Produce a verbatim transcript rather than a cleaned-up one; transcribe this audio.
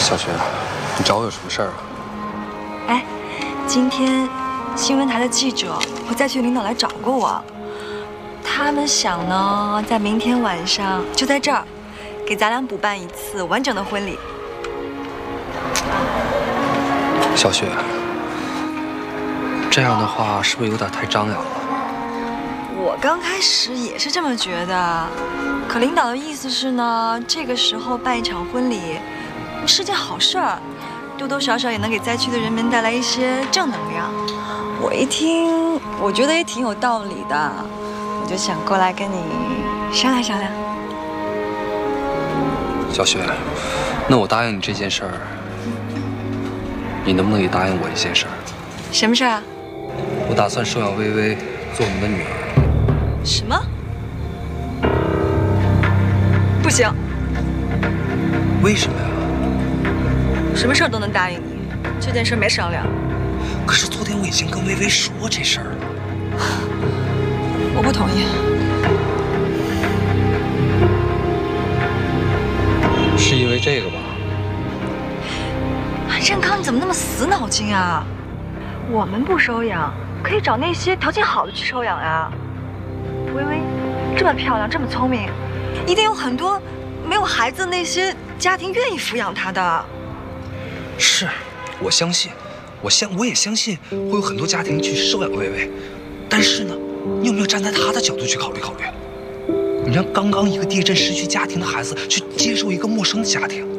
小雪，你找我有什么事儿啊？ 哎，今天新闻台的记者和灾区领导来找过我，他们想呢，在明天晚上就在这儿，给咱俩补办一次完整的婚礼。 小雪，这样的话是不是有点太张扬了？ 我刚开始也是这么觉得，可领导的意思是呢，这个时候办一场婚礼是件好事儿，多多少少也能给灾区的人民带来一些正能量。我一听，我觉得也挺有道理的，我就想过来跟你商量商量。 小雪，那我答应你这件事儿，你能不能也答应我一件事儿？ 什么事儿啊？ 我打算收养薇薇做我们的女儿。 什么？不行。 为什么呀？ 什么事儿都能答应你，这件事没商量。 可是昨天我已经跟薇薇说这事儿了。 我不同意。 是因为这个吧？ 任康，你怎么那么死脑筋啊？我们不收养，可以找那些条件好的去收养呀。薇薇这么漂亮，这么聪明，一定有很多没有孩子的那些家庭愿意抚养她的。 是，我相信，我相我也相信会有很多家庭去收养薇薇，但是呢，你有没有站在她的角度去考虑考虑？你让刚刚一个地震失去家庭的孩子去接受一个陌生的家庭，